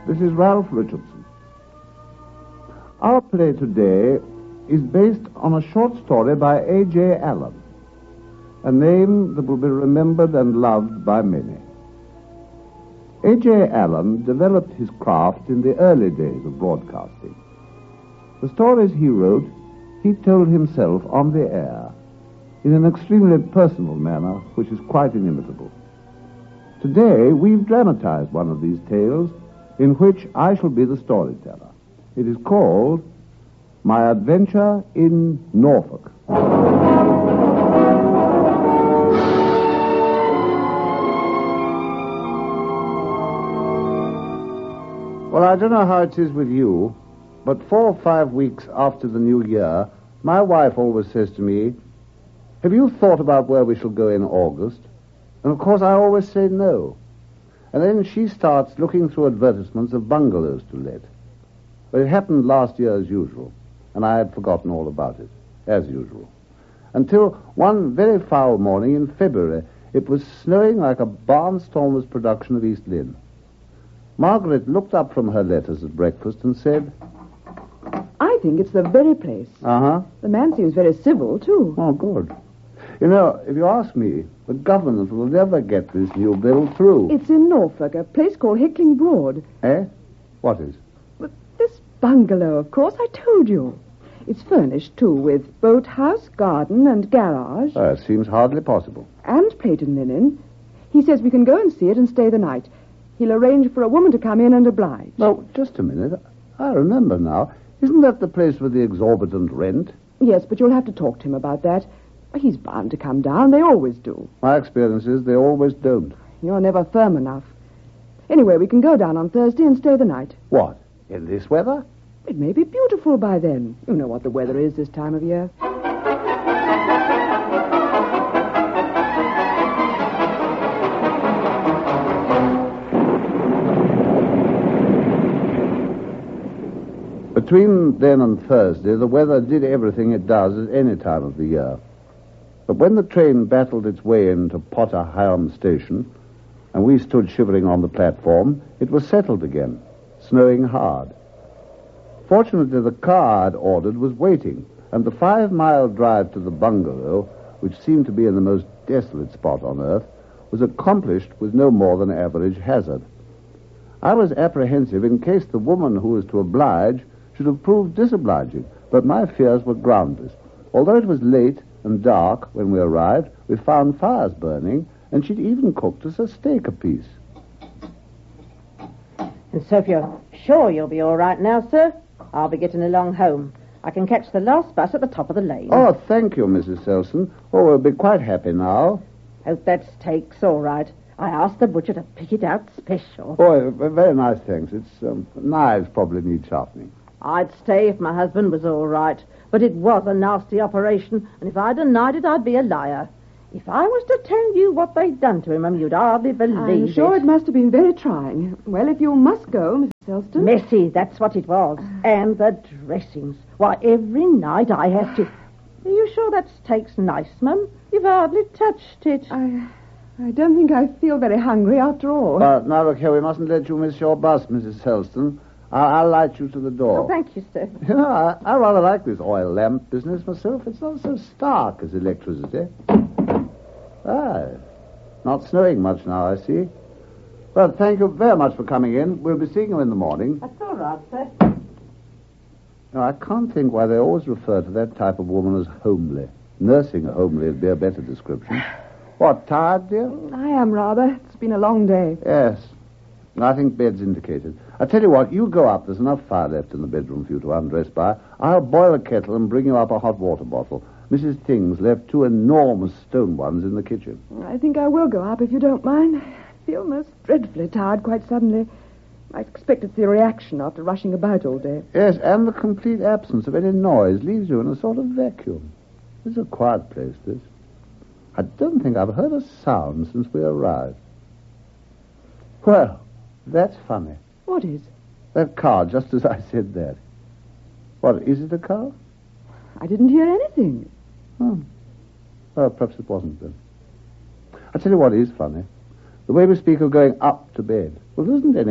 This is Ralph Richardson. Our play today is based on a short story by A.J. Allen, a name that will be remembered and loved by many. A.J. Allen developed his craft in the early days of broadcasting. The stories he wrote, he told himself on the air in an extremely personal manner which is quite inimitable. Today, we've dramatized one of these tales in which I shall be the storyteller. It is called My Adventure in Norfolk. Well, I don't know how it is with you, but 4 or 5 weeks after the new year, my wife always says to me, "Have you thought about where we shall go in August?" And of course I always say no. And then she starts looking through advertisements of bungalows to let. But it happened last year as usual, and I had forgotten all about it, as usual. Until one very foul morning in February, it was snowing like a barnstormer's production of East Lynne. Margaret looked up from her letters at breakfast and said, "I think it's the very place. Uh-huh. The man seems very civil, too." Oh, good. You know, if you ask me, the government will never get this new bill through. It's in Norfolk, a place called Hickling Broad. Eh? What is? But this bungalow, of course, I told you. It's furnished, too, with boathouse, garden, and garage. It seems hardly possible. And plate and linen. He says we can go and see it and stay the night. He'll arrange for a woman to come in and oblige. No, just a minute. I remember now. Isn't that the place with the exorbitant rent? Yes, but you'll have to talk to him about that. He's bound to come down. They always do. My experience is they always don't. You're never firm enough. Anyway, we can go down on Thursday and stay the night. What? In this weather? It may be beautiful by then. You know what the weather is this time of year. Between then and Thursday, the weather did everything it does at any time of the year. But when the train battled its way into Potter Heigham Station, and we stood shivering on the platform, it was settled again, snowing hard. Fortunately, the car I'd ordered was waiting, and the 5-mile drive to the bungalow, which seemed to be in the most desolate spot on earth, was accomplished with no more than average hazard. I was apprehensive in case the woman who was to oblige should have proved disobliging, but my fears were groundless. Although it was late and dark when we arrived, we found fires burning, and she'd even cooked us a steak apiece. And so if you're sure you'll be all right now, sir, I'll be getting along home. I can catch the last bus at the top of the lane. Oh, thank you, Mrs. Selson. Oh, we'll be quite happy now. Hope that steak's all right. I asked the butcher to pick it out special. Oh, very nice, thanks. Knives probably need sharpening. I'd stay if my husband was all right, but it was a nasty operation, and if I denied it, I'd be a liar. If I was to tell you what they'd done to him, you'd hardly believe it. I'm sure it must have been very trying. Well, if you must go, Mrs. Elston. Messy, that's what it was. And the dressings. Why, every night I have to... Are you sure that steak's nice, Mum? You've hardly touched it. I don't think I feel very hungry after all. But now, look here, we mustn't let you miss your bus, Mrs. Helston. I'll light you to the door. Oh, thank you, sir. You know, I rather like this oil lamp business myself. It's not so stark as electricity. Not snowing much now, I see. Well, thank you very much for coming in. We'll be seeing you in the morning. That's all right, sir. No, I can't think why they always refer to that type of woman as homely. Nursing homely would be a better description. What, tired, dear? I am rather. It's been a long day. Yes. I think bed's indicated. I tell you what, you go up. There's enough fire left in the bedroom for you to undress by. I'll boil a kettle and bring you up a hot water bottle. Mrs. Things left 2 enormous stone ones in the kitchen. I think I will go up, if you don't mind. I feel most dreadfully tired quite suddenly. I expect it's the reaction after rushing about all day. Yes, and the complete absence of any noise leaves you in a sort of vacuum. This is a quiet place, this. I don't think I've heard a sound since we arrived. Well, that's funny. What is? That car, just as I said that. What, is it a car? I didn't hear anything. Well, perhaps it wasn't then. I tell you what is funny. The way we speak of going up to bed. Well, there isn't any up.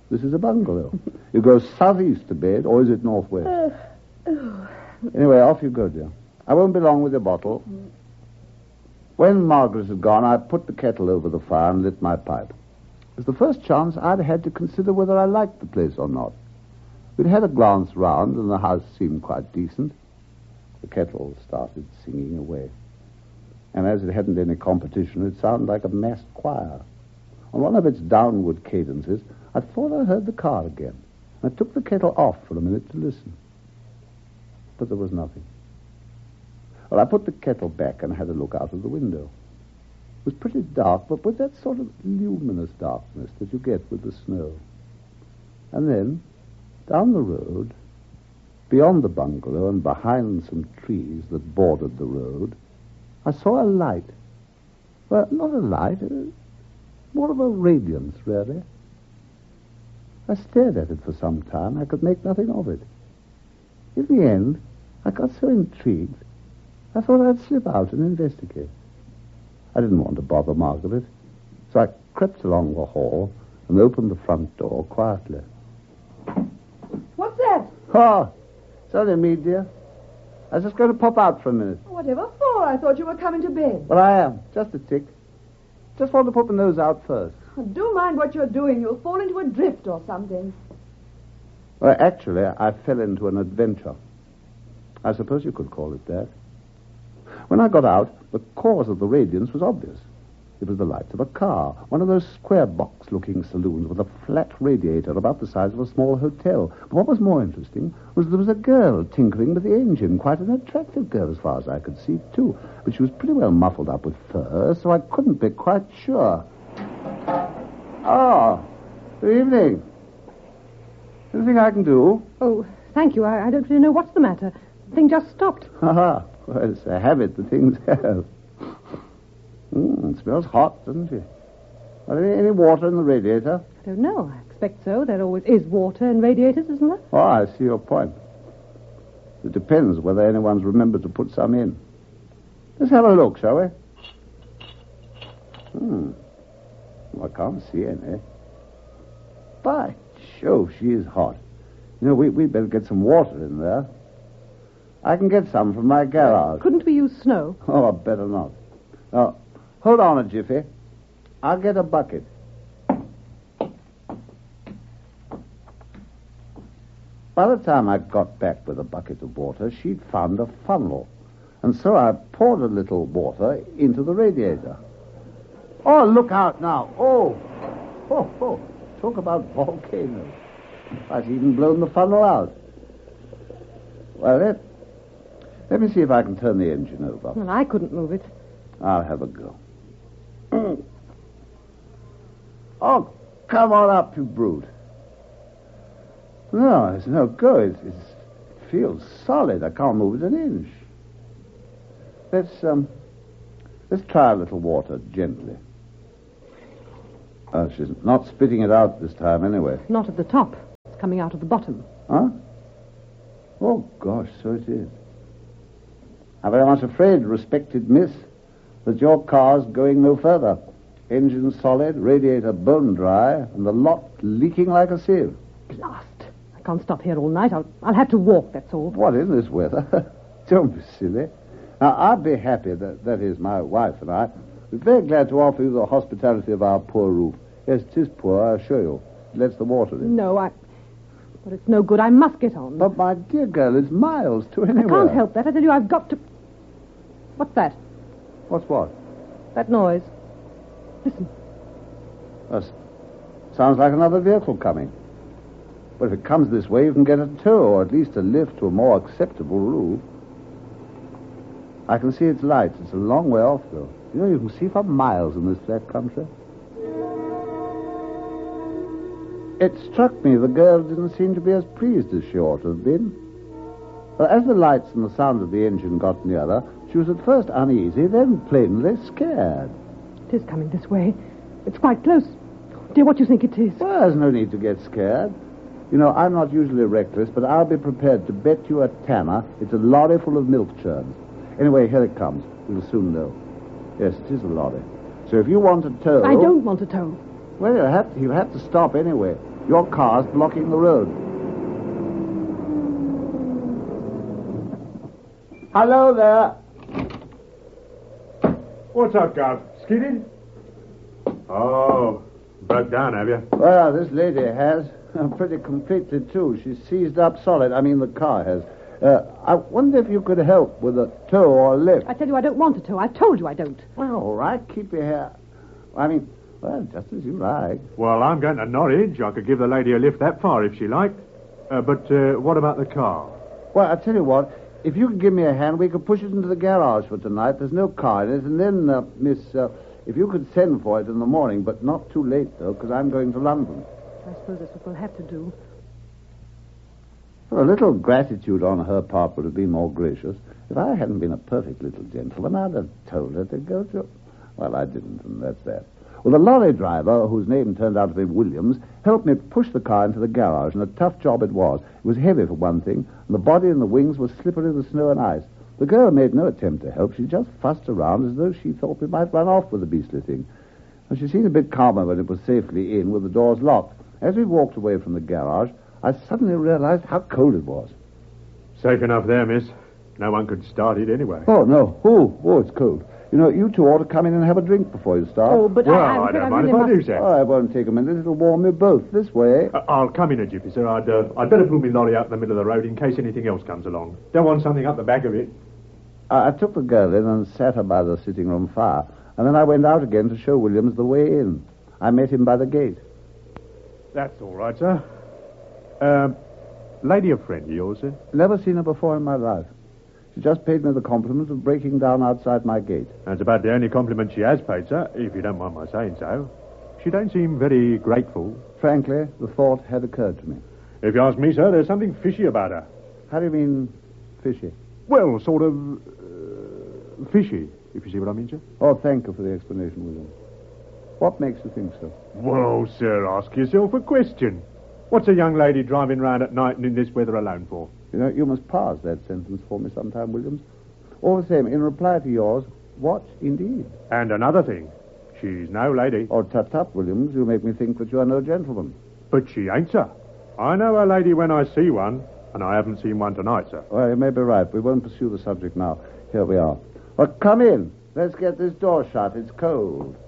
This is a bungalow. You go southeast to bed, or is it northwest? Anyway, off you go, dear. I won't be long with your bottle. When Margaret had gone, I put the kettle over the fire and lit my pipe. It was the first chance I'd had to consider whether I liked the place or not. We'd had a glance round, and the house seemed quite decent. The kettle started singing away. And as it hadn't any competition, it sounded like a massed choir. On one of its downward cadences, I thought I heard the car again. I took the kettle off for a minute to listen. But there was nothing. Well, I put the kettle back and had a look out of the window. It was pretty dark, but with that sort of luminous darkness that you get with the snow. And then, down the road, beyond the bungalow and behind some trees that bordered the road, I saw a light. Well, not a light, more of a radiance, really. I stared at it for some time. I could make nothing of it. In the end, I got so intrigued, I thought I'd slip out and investigate. I didn't want to bother Margaret, so I crept along the hall and opened the front door quietly. What's that? Oh, it's only me, dear. I was just going to pop out for a minute. Whatever for? I thought you were coming to bed. Well, I am. Just a tick. Just want to put my nose out first. Do mind what you're doing. You'll fall into a drift or something. Well, actually, I fell into an adventure. I suppose you could call it that. When I got out, the cause of the radiance was obvious. It was the lights of a car, one of those square box-looking saloons with a flat radiator about the size of a small hotel. But what was more interesting was there was a girl tinkering with the engine, quite an attractive girl as far as I could see, too. But she was pretty well muffled up with fur, so I couldn't be quite sure. Oh, good evening. Anything I can do? Oh, thank you. I don't really know what's the matter. The thing just stopped. Ha-ha. Well, it's a habit the things have. It smells hot, doesn't it? Are there any water in the radiator? I don't know. I expect so. There always is water in radiators, isn't there? Oh, I see your point. It depends whether anyone's remembered to put some in. Let's have a look, shall we? Well, I can't see any. By Jove, she is hot. You know, we'd better get some water in there. I can get some from my garage. Couldn't we use snow? Oh, better not. Now, hold on a jiffy. I'll get a bucket. By the time I got back with a bucket of water, she'd found a funnel. And so I poured a little water into the radiator. Oh, look out now. Oh. Talk about volcanoes. I've even blown the funnel out. Well, let me see if I can turn the engine over. Well, I couldn't move it. I'll have a go. Oh, come on up, you brute. No, it's no good. It feels solid. I can't move it an inch. Let's try a little water gently. She's not spitting it out this time anyway. Not at the top. It's coming out of the bottom. Huh? Oh, gosh, so it is. I'm very much afraid, respected miss, that your car's going no further. Engine solid, radiator bone dry, and the lot leaking like a sieve. Blast. I can't stop here all night. I'll have to walk, that's all. What, in this weather? Don't be silly. Now, I'd be happy, that is, my wife and I, we're very glad to offer you the hospitality of our poor roof. Yes, it is poor, I assure you. It lets the water in. No, but it's no good. I must get on. But, my dear girl, it's miles to anywhere. I can't help that. I tell you, I've got to... What's that? What's what? That noise. Listen. Sounds like another vehicle coming. But if it comes this way, you can get a tow, or at least a lift to a more acceptable roof. I can see its lights. It's a long way off, though. You know, you can see for miles in this flat country. It struck me the girl didn't seem to be as pleased as she ought to have been. But as the lights and the sound of the engine got nearer, she was at first uneasy, then plainly scared. It is coming this way. It's quite close. Dear, what do you think it is? Well, there's no need to get scared. You know, I'm not usually reckless, but I'll be prepared to bet you a tanner it's a lorry full of milk churns. Anyway, here it comes. We'll soon know. Yes, it is a lorry. So if you want a tow... I don't want a tow. Well, you have to stop anyway. Your car's blocking the road. Hello there. What's up, Gov? Skidded? Oh, broke down, have you? Well, this lady has. Pretty completely, too. She's seized up solid. I mean, the car has. I wonder if you could help with a tow or a lift. I tell you I don't want a tow. I told you I don't. Well, all right. Keep your hair. I mean, well, just as you like. Well, I'm going to Norwich. I could give the lady a lift that far if she liked. But what about the car? Well, I'll tell you what. If you could give me a hand, we could push it into the garage for tonight. There's no car in it. And then, Miss, if you could send for it in the morning, but not too late, though, because I'm going to London. I suppose that's what we'll have to do. Well, a little gratitude on her part would have been more gracious. If I hadn't been a perfect little gentleman, I'd have told her to go to... Well, I didn't, and that's that. Well, the lorry driver, whose name turned out to be Williams, helped me push the car into the garage, and a tough job it was. It was heavy for one thing, and the body and the wings were slippery with snow and ice. The girl made no attempt to help. She just fussed around as though she thought we might run off with the beastly thing. And she seemed a bit calmer when it was safely in with the doors locked. As we walked away from the garage, I suddenly realized how cold it was. Safe enough there, miss. No one could start it anyway. Oh, no. Oh, it's cold. You know, you two ought to come in and have a drink before you start. Oh, but Well, I I don't mind really if I do, must... sir. Oh, it won't take a minute. It'll warm you both. This way. I'll come in a jiffy, sir. I'd better pull my lorry out in the middle of the road in case anything else comes along. Don't want something up the back of it. I took the girl in and sat her by the sitting room fire, and then I went out again to show Williams the way in. I met him by the gate. That's all right, sir. Lady a friend of yours, sir? Never seen her before in my life. She just paid me the compliment of breaking down outside my gate. That's about the only compliment she has paid, sir, if you don't mind my saying so. She don't seem very grateful. Frankly, the thought had occurred to me. If you ask me, sir, there's something fishy about her. How do you mean, fishy? Well, sort of fishy, if you see what I mean, sir. Oh, thank you for the explanation, William. What makes you think so? Whoa, sir, ask yourself a question. What's a young lady driving round at night and in this weather alone for? You know, you must parse that sentence for me sometime, Williams. All the same, in reply to yours, what indeed? And another thing, she's no lady. Oh, tut-tut, Williams, you make me think that you are no gentleman. But she ain't, sir. I know a lady when I see one, and I haven't seen one tonight, sir. Well, you may be right. We won't pursue the subject now. Here we are. Well, come in. Let's get this door shut. It's cold.